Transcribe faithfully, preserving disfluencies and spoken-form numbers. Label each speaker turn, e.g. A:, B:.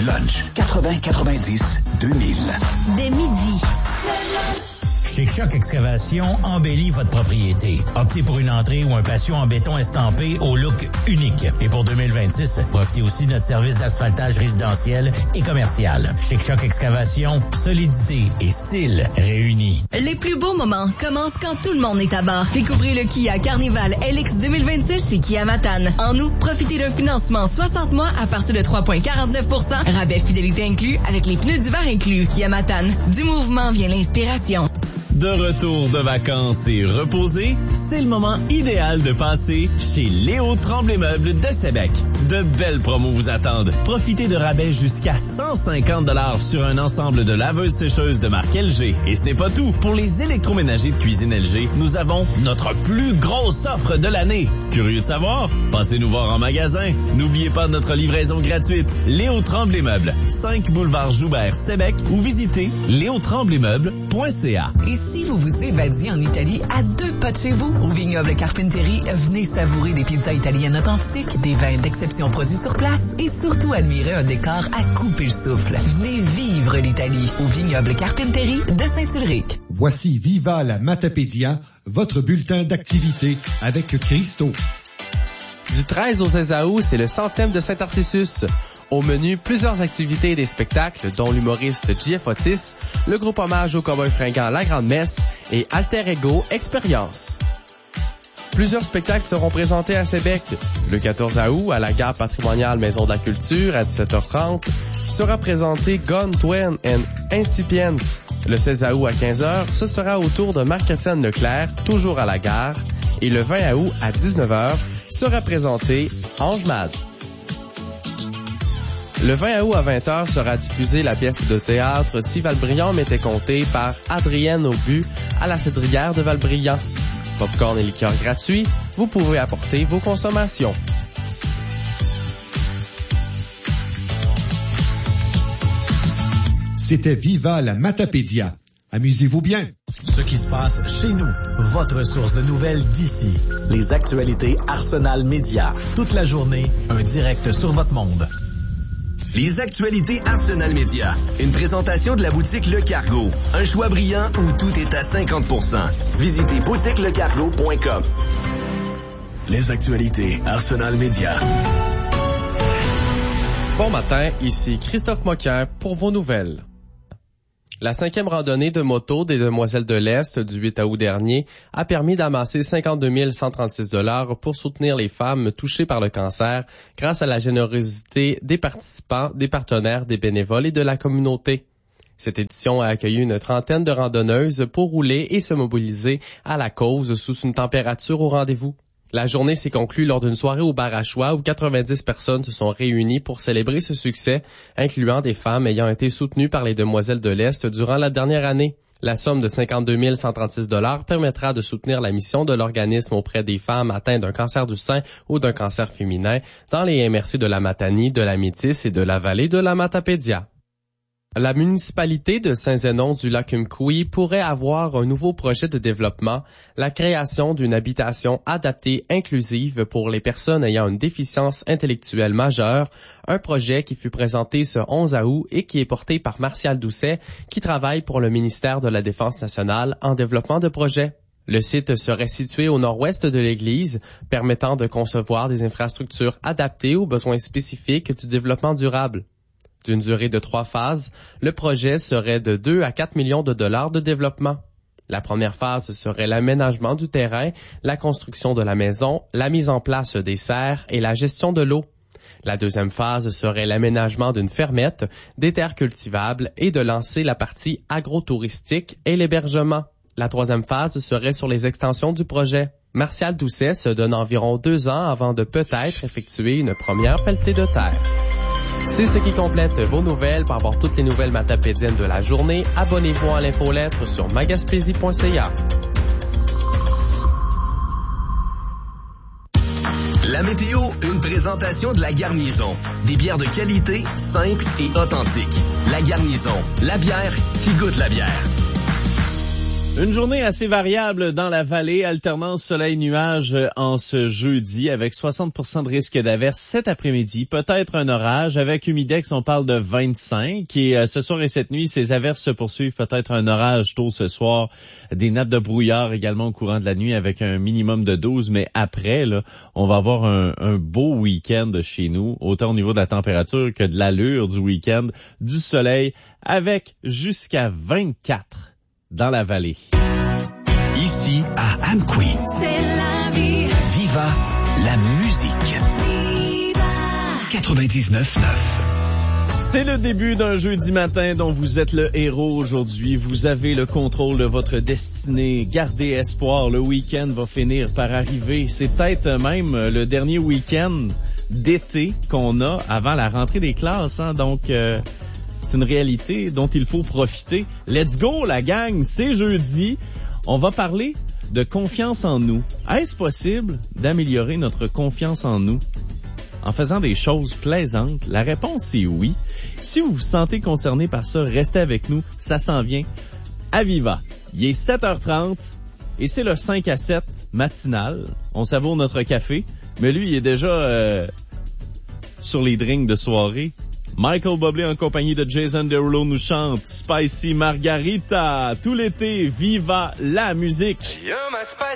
A: Lunch quatre-vingts quatre-vingt-dix deux mille.
B: Dès midi.
C: Chic Choc Excavation embellit votre propriété. Optez pour une entrée ou un patio en béton estampé au look unique. Et pour deux mille vingt-six, profitez aussi de notre service d'asphaltage résidentiel et commercial. Chic Choc Excavation, solidité et style réunis.
B: Les plus beaux moments commencent quand tout le monde est à bord. Découvrez le Kia Carnival L X deux mille vingt-six chez Kia Matane. En août, profitez d'un financement soixante mois à partir de trois virgule quarante-neuf pour cent. Rabais fidélité inclus avec les pneus d'hiver inclus. Kia Matane. Du mouvement vient l'inspiration.
D: De retour de vacances et reposé, c'est le moment idéal de passer chez Léo Tremblay Meubles de Sébec. De belles promos vous attendent. Profitez de rabais jusqu'à cent cinquante dollars sur un ensemble de laveuses sécheuses de marque L G. Et ce n'est pas tout. Pour les électroménagers de cuisine L G, nous avons notre plus grosse offre de l'année. Curieux de savoir? Passez nous voir en magasin. N'oubliez pas notre livraison gratuite. Léo Tremblay Meubles, cinq boulevard Joubert, Sébec, ou visitez léo tremblay meubles point c a.
E: Et si vous vous évadiez en Italie à deux pas de chez vous, au vignoble Carpentieri, venez savourer des pizzas italiennes authentiques, des vins d'exception produits sur place et surtout admirer un décor à couper le souffle. Venez vivre l'Italie au vignoble Carpentieri de Saint-Ulric.
F: Voici Viva la Matapédia, votre bulletin d'activité avec Christo.
G: Du treize au seize août, c'est le centième de Saint-Narcissus. Au menu, plusieurs activités et des spectacles, dont l'humoriste J F Otis, le groupe hommage au cowboy fringant La Grande Messe et Alter Ego Expérience. Plusieurs spectacles seront présentés à Sébec. Le quatorze août, à la gare patrimoniale Maison de la Culture, à dix-sept heures trente, sera présenté Gone, Twain and Incipiens. Le seize août à quinze heures, ce sera au tour de Marc-Étienne Leclerc, toujours à la gare. Et le vingt août à dix-neuf heures, sera présenté Ange Mad. Le vingt août à vingt heures sera diffusée la pièce de théâtre Si Valbriand m'était compté par Adrienne Aubu à la Cédrière de Valbriand. Popcorn et liqueurs gratuits, vous pouvez apporter vos consommations.
F: C'était Viva la Matapédia. Amusez-vous bien.
H: Ce qui se passe chez nous, votre source de nouvelles d'ici. Les actualités Arsenal Média. Toute la journée, un direct sur votre monde.
I: Les actualités Arsenal Média. Une présentation de la boutique Le Cargo. Un choix brillant où tout est à cinquante pour cent. Visitez boutique le cargo point com.
H: Les actualités Arsenal Média.
G: Bon matin, ici Christophe Moquin pour vos nouvelles. La cinquième randonnée de moto des Demoiselles de l'Est du huit août dernier a permis d'amasser cinquante-deux mille cent trente-six dollars pour soutenir les femmes touchées par le cancer grâce à la générosité des participants, des partenaires, des bénévoles et de la communauté. Cette édition a accueilli une trentaine de randonneuses pour rouler et se mobiliser à la cause sous une température au rendez-vous. La journée s'est conclue lors d'une soirée au bar à choix où quatre-vingt-dix personnes se sont réunies pour célébrer ce succès, incluant des femmes ayant été soutenues par les Demoiselles de l'Est durant la dernière année. La somme de cinquante-deux mille cent trente-six dollars permettra de soutenir la mission de l'organisme auprès des femmes atteintes d'un cancer du sein ou d'un cancer féminin dans les M R C de la Matanie, de la Métis et de la vallée de la Matapédia. La municipalité de Saint-Zénon-du-Lac-Umpqui pourrait avoir un nouveau projet de développement, la création d'une habitation adaptée inclusive pour les personnes ayant une déficience intellectuelle majeure, un projet qui fut présenté ce onze août et qui est porté par Martial Doucet, qui travaille pour le ministère de la Défense nationale en développement de projets. Le site serait situé au nord-ouest de l'église, permettant de concevoir des infrastructures adaptées aux besoins spécifiques du développement durable. D'une durée de trois phases, le projet serait de deux à quatre millions de dollars de développement. La première phase serait l'aménagement du terrain, la construction de la maison, la mise en place des serres et la gestion de l'eau. La deuxième phase serait l'aménagement d'une fermette, des terres cultivables et de lancer la partie agro-touristique et l'hébergement. La troisième phase serait sur les extensions du projet. Martial Doucet se donne environ deux ans avant de peut-être effectuer une première pelletée de terre. C'est ce qui complète vos nouvelles. Pour avoir toutes les nouvelles matapédiennes de la journée, abonnez-vous à l'infolettre sur magaspésie point c a.
I: La météo, une présentation de La Garnison. Des bières de qualité, simples et authentiques. La Garnison, la bière qui goûte la bière.
J: Une journée assez variable dans la vallée, alternance soleil-nuage en ce jeudi avec soixante pour cent de risque d'averse cet après-midi. Peut-être un orage. Avec Humidex, on parle de vingt-cinq. Et euh, ce soir et cette nuit, ces averses se poursuivent. Peut-être un orage tôt ce soir. Des nappes de brouillard également au courant de la nuit avec un minimum de douze. Mais après, là, on va avoir un, un beau week-end chez nous, autant au niveau de la température que de l'allure du week-end, du soleil, avec jusqu'à vingt-quatre dans la vallée.
A: Ici, à Amqui.
B: C'est la vie.
A: Viva la musique.
B: Viva.
A: quatre-vingt-dix-neuf neuf.
J: C'est le début d'un jeudi matin dont vous êtes le héros aujourd'hui. Vous avez le contrôle de votre destinée. Gardez espoir, le week-end va finir par arriver. C'est peut-être même le dernier week-end d'été qu'on a avant la rentrée des classes, hein? Donc... Euh C'est une réalité dont il faut profiter. Let's go, la gang! C'est jeudi. On va parler de confiance en nous. Est-ce possible d'améliorer notre confiance en nous en faisant des choses plaisantes? La réponse est oui. Si vous vous sentez concerné par ça, restez avec nous. Ça s'en vient à Viva. Il est sept heures trente et c'est le cinq à sept matinal. On savoure notre café, mais lui, il est déjà euh, sur les drinks de soirée. Michael Bublé en compagnie de Jason Derulo nous chante Spicy Margarita. Tout l'été, Viva la musique.